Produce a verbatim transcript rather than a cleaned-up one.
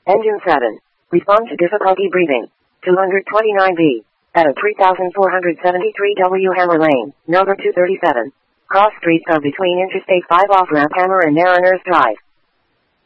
Engine seven. Respond to difficulty breathing. two twenty-nine B. At a three thousand four hundred seventy-three W Hammer Lane, number two thirty-seven. Cross streets are between Interstate five off-ramp Hammer and Mariners Drive.